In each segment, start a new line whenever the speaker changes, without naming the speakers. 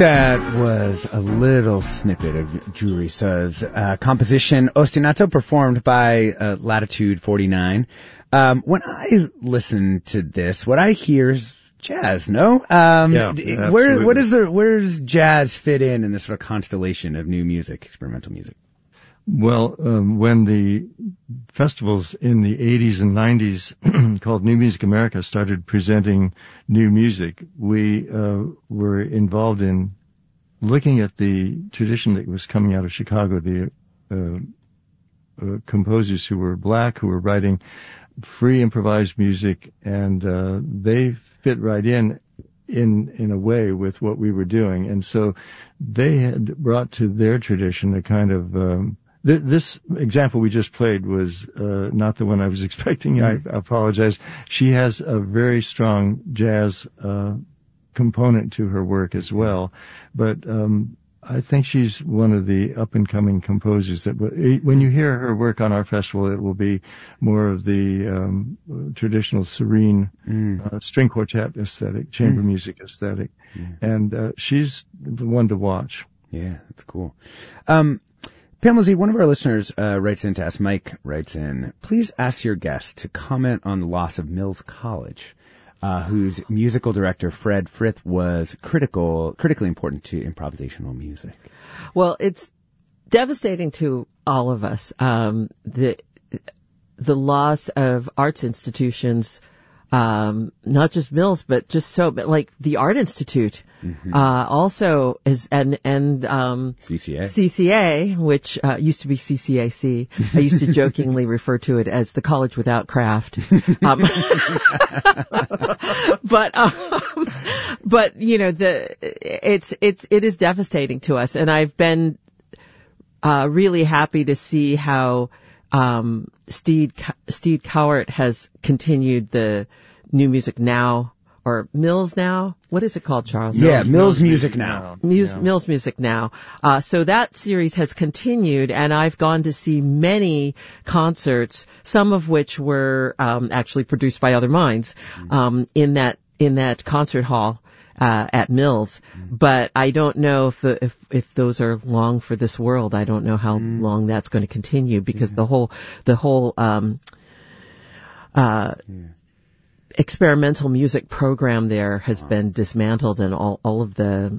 That was a little snippet of Julie Suh's composition Ostinato, performed by Latitude 49. When I listen to this, what I hear is jazz, no? Where's jazz fit in this sort of constellation of new music, experimental music?
Well, when the festivals in the 80s and 90s called New Music America started presenting new music, we were involved in looking at the tradition that was coming out of Chicago, the composers who were black, who were writing free improvised music, and they fit right in a way with what we were doing. And so they had brought to their tradition a kind of this example we just played was not the one I was expecting. I apologize. She has a very strong jazz component to her work as well, but I think she's one of the up-and-coming composers that when you hear her work on our festival, it will be more of the traditional serene string quartet aesthetic, chamber music aesthetic, and she's the one to watch.
Yeah, that's cool. Pamela Z, one of our listeners Mike writes in, please ask your guest to comment on the loss of Mills College, whose musical director, Fred Frith, was critically important to improvisational music.
Well, it's devastating to all of us, the loss of arts institutions, not just Mills, but but like the Art Institute, also is, and CCA, which, used to be CCAC. I used to jokingly refer to it as the college without craft. But, you know, it is devastating to us. And I've been, really happy to see how, Steve Cowart has continued the New Music Now, or Mills Now. What is it called, Charles?
Yeah, Mills Music Now.
Mills Music Now. So that series has continued, and I've gone to see many concerts, some of which were actually produced by other minds, in that concert hall at Mills. But I don't know if those are long for this world. I don't know how long that's going to continue, because the whole experimental music program there has been dismantled, and all of the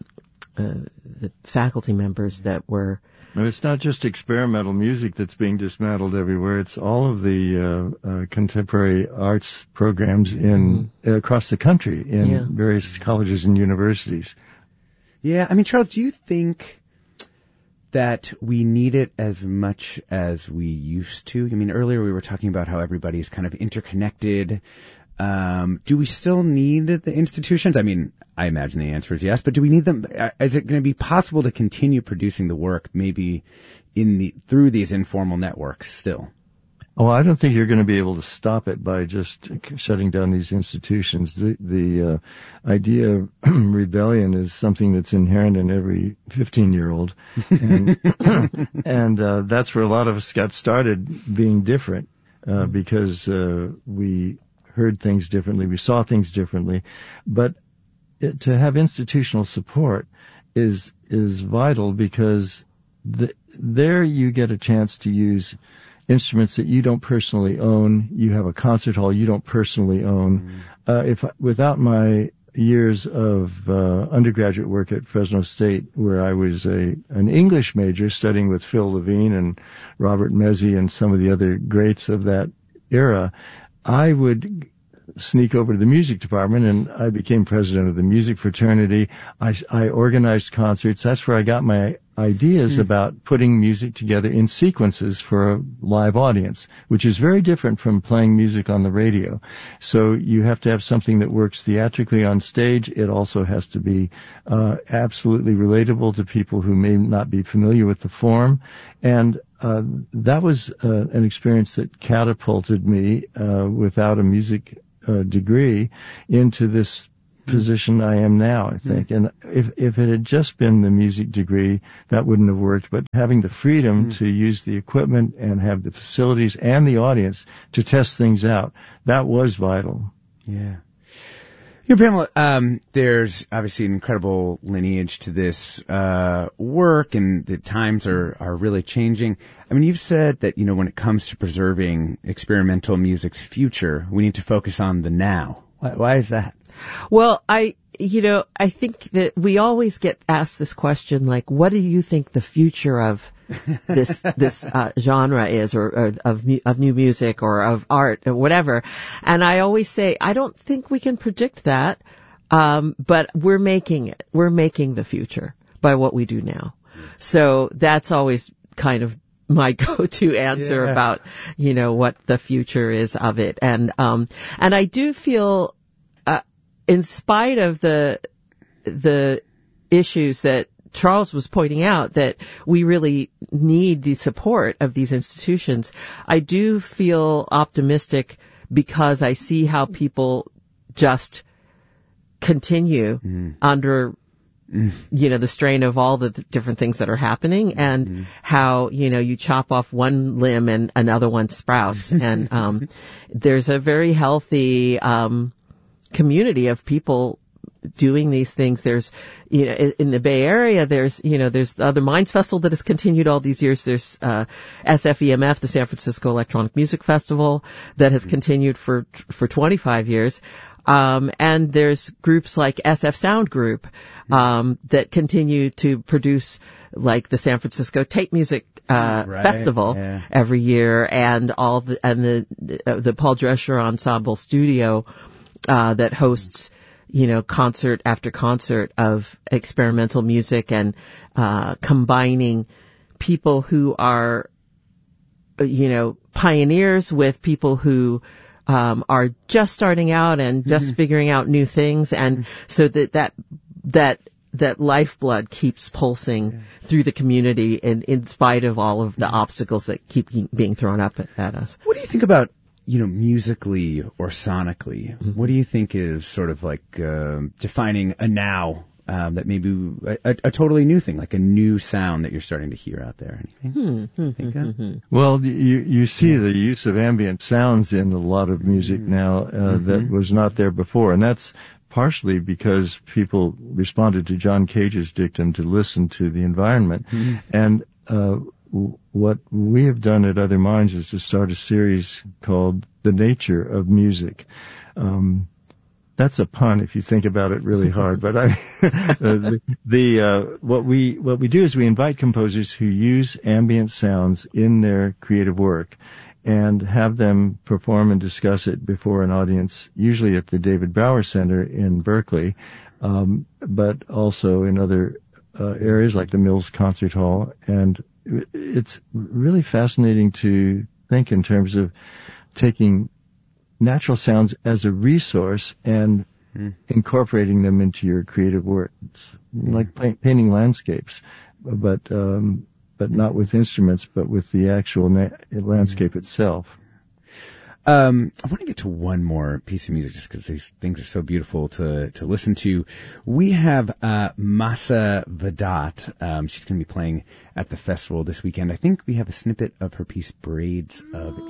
faculty members that were.
No, it's not just experimental music that's being dismantled everywhere. It's all of the contemporary arts programs across the country in various colleges and universities.
Yeah, I mean, Charles, do you think that we need it as much as we used to? I mean, earlier we were talking about how everybody's kind of interconnected. Do we still need the institutions? I mean, I imagine the answer is yes, but do we need them? Is it going to be possible to continue producing the work maybe through these informal networks still?
Oh, I don't think you're going to be able to stop it by just shutting down these institutions. The idea of rebellion is something that's inherent in every 15-year-old. And that's where a lot of us got started being different, because we heard things differently, we saw things differently. But to have institutional support is vital, because there you get a chance to use instruments that you don't personally own. You have a concert hall you don't personally own. Without my years of undergraduate work at Fresno State, where I was an English major studying with Phil Levine and Robert Mezzi and some of the other greats of that era, I would sneak over to the music department, and I became president of the music fraternity. I organized concerts. That's where I got my ideas about putting music together in sequences for a live audience, which is very different from playing music on the radio. So you have to have something that works theatrically on stage. It also has to be absolutely relatable to people who may not be familiar with the form. And that was an experience that catapulted me without a music degree into this position I am now, I think. And if it had just been the music degree, that wouldn't have worked. But having the freedom to use the equipment and have the facilities and the audience to test things out, that was vital.
Yeah. Pamela, there's obviously an incredible lineage to this work, and the times are really changing. I mean, you've said that, when it comes to preserving experimental music's future, we need to focus on the now. Why is that?
Well, I think that we always get asked this question, like, what do you think the future of this genre is, or of new music, or of art, or whatever? And I always say, I don't think we can predict that, but we're making it. We're making the future by what we do now. So that's always kind of my go-to answer about, what the future is of it. And I do feel, in spite of the issues that Charles was pointing out, that we really need the support of these institutions, I do feel optimistic because I see how people just continue under the strain of all the different things that are happening, and how, you chop off one limb and another one sprouts. And there's a very healthy community of people doing these things. There's, in the Bay Area, there's the Other Minds Festival that has continued all these years. There's SFEMF, the San Francisco Electronic Music Festival, that has continued for 25 years. And there's groups like SF Sound Group, that continue to produce, like, the San Francisco Tape Music Festival every year, and the Paul Drescher Ensemble Studio, that hosts, concert after concert of experimental music, and combining people who are, pioneers with people who are just starting out and just figuring out new things, and so that lifeblood keeps pulsing through the community, in spite of all of the obstacles that keep being thrown up at us.
What do you think about, musically or sonically? What do you think is sort of like defining a now, that maybe a totally new thing, like a new sound that you're starting to hear out there? Anything? Think of?
Well, you see the use of ambient sounds in a lot of music now that was not there before, and that's partially because people responded to John Cage's dictum to listen to the environment. And what we have done at Other Minds is to start a series called The Nature of Music. That's a pun if you think about it really hard, but what we do is we invite composers who use ambient sounds in their creative work, and have them perform and discuss it before an audience, usually at the David Bauer Center in Berkeley, but also in other areas like the Mills Concert Hall. And it's really fascinating to think in terms of taking natural sounds as a resource and incorporating them into your creative work. It's like painting landscapes, but not with instruments, but with the actual landscape itself.
I want to get to one more piece of music just because these things are so beautiful to listen to. We have Masa Vedat. She's going to be playing at the festival this weekend. I think we have a snippet of her piece, Braids of